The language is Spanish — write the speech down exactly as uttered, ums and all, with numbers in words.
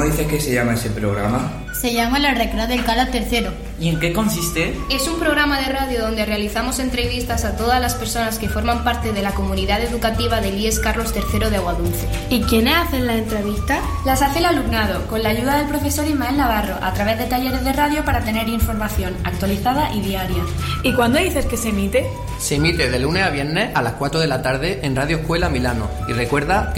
¿Cómo dices que se llama ese programa? Se llama La Recreo del Cala Tercero. ¿Y en qué consiste? Es un programa de radio donde realizamos entrevistas a todas las personas que forman parte de la comunidad educativa del I E S Carlos tercero de Aguadulce. ¿Y quiénes hacen las entrevistas? Las hace el alumnado, con la ayuda del profesor Ismael Navarro, a través de talleres de radio para tener información actualizada y diaria. ¿Y cuándo dices que se emite? Se emite de lunes a viernes a las cuatro de la tarde en Radio Escuela Milano. Y recuerda